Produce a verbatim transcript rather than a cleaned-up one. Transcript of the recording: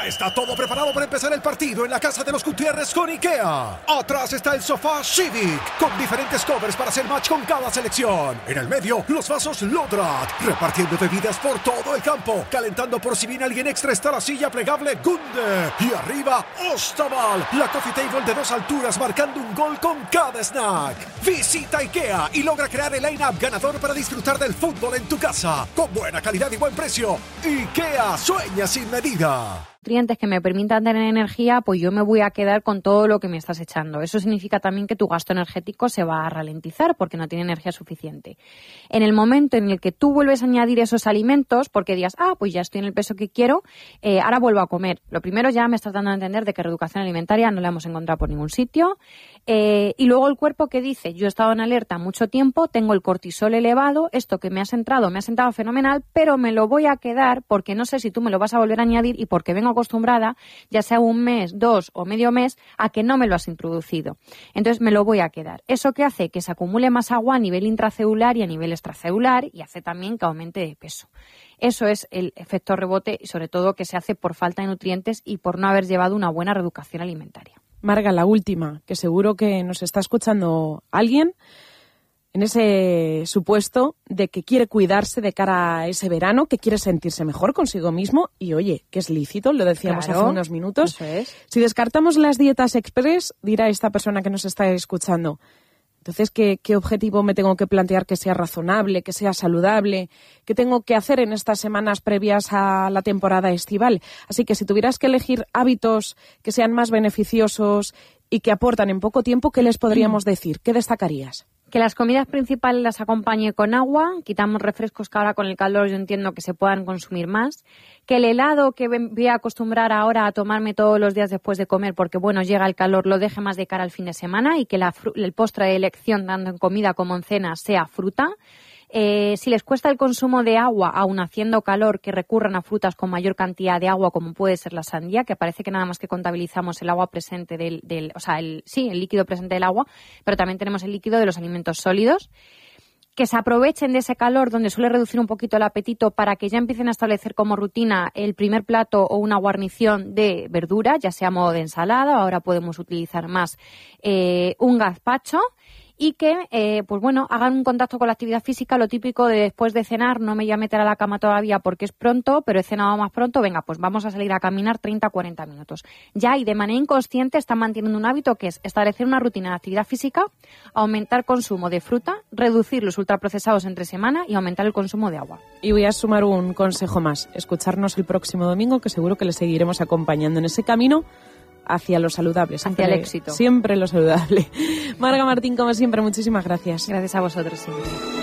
Ya está todo preparado para empezar el partido en la casa de los Gutiérrez con IKEA. Atrás está el sofá Civic, con diferentes covers para hacer match con cada selección. En el medio, los vasos Lodrat, repartiendo bebidas por todo el campo. Calentando por si viene alguien extra está la silla plegable Gunde. Y arriba, Ostaval, la coffee table de dos alturas marcando un gol con cada snack. Visita IKEA y logra crear el line-up ganador para disfrutar del fútbol en tu casa. Con buena calidad y buen precio. IKEA, sueña sin medida. Nutrientes que me permitan tener energía, pues yo me voy a quedar con todo lo que me estás echando. Eso significa también que tu gasto energético se va a ralentizar porque no tiene energía suficiente. En el momento en el que tú vuelves a añadir esos alimentos, porque digas, ah, pues ya estoy en el peso que quiero, eh, ahora vuelvo a comer. Lo primero, ya me estás dando a entender de que reeducación alimentaria no la hemos encontrado por ningún sitio. Eh, y luego el cuerpo que dice, yo he estado en alerta mucho tiempo, tengo el cortisol elevado, esto que me has entrado, me has entrado fenomenal, pero me lo voy a quedar porque no sé si tú me lo vas a volver a añadir y porque vengo acostumbrada, ya sea un mes, dos o medio mes, a que no me lo has introducido. Entonces me lo voy a quedar. ¿Eso qué hace? Que se acumule más agua a nivel intracelular y a nivel extracelular y hace también que aumente de peso. Eso es el efecto rebote y sobre todo que se hace por falta de nutrientes y por no haber llevado una buena reeducación alimentaria. Marga, la última, que seguro que nos está escuchando alguien en ese supuesto de que quiere cuidarse de cara a ese verano, que quiere sentirse mejor consigo mismo y, oye, que es lícito, lo decíamos claro, hace unos minutos. Eso es. Si descartamos las dietas express, dirá esta persona que nos está escuchando, entonces, ¿qué, qué objetivo me tengo que plantear que sea razonable, que sea saludable? ¿Qué tengo que hacer en estas semanas previas a la temporada estival? Así que si tuvieras que elegir hábitos que sean más beneficiosos y que aportan en poco tiempo, ¿qué les podríamos decir? ¿Qué destacarías? Que las comidas principales las acompañe con agua, quitamos refrescos que ahora con el calor yo entiendo que se puedan consumir más, que el helado que voy a acostumbrar ahora a tomarme todos los días después de comer porque bueno llega el calor lo deje más de cara al fin de semana y que la fru- el postre de elección tanto en comida como en cena sea fruta. Eh, si les cuesta el consumo de agua, aun haciendo calor, que recurran a frutas con mayor cantidad de agua, como puede ser la sandía, que parece que nada más que contabilizamos el agua presente del, del o sea, el, sí, el líquido presente del agua, pero también tenemos el líquido de los alimentos sólidos. Que se aprovechen de ese calor donde suele reducir un poquito el apetito para que ya empiecen a establecer como rutina el primer plato o una guarnición de verdura, ya sea a modo de ensalada, ahora podemos utilizar más eh, un gazpacho. Y que, eh, pues bueno, hagan un contacto con la actividad física, lo típico de después de cenar, no me voy a meter a la cama todavía porque es pronto, pero he cenado más pronto, venga, pues vamos a salir a caminar treinta a cuarenta minutos. Ya y de manera inconsciente están manteniendo un hábito que es establecer una rutina de actividad física, aumentar consumo de fruta, reducir los ultraprocesados entre semana y aumentar el consumo de agua. Y voy a sumar un consejo más, escucharnos el próximo domingo, que seguro que les seguiremos acompañando en ese camino hacia lo saludable. Hacia el éxito. Siempre lo saludable. Marga Martín, como siempre, muchísimas gracias. Gracias a vosotros siempre.